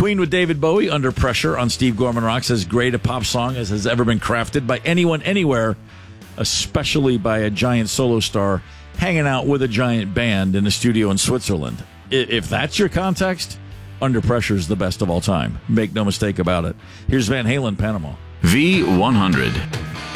Queen with David Bowie, Under Pressure on Steve Gorman Rocks, as great a pop song as has ever been crafted by anyone, anywhere, especially by a giant solo star hanging out with a giant band in a studio in Switzerland. If that's your context, Under Pressure is the best of all time. Make no mistake about it. Here's Van Halen, Panama. V100.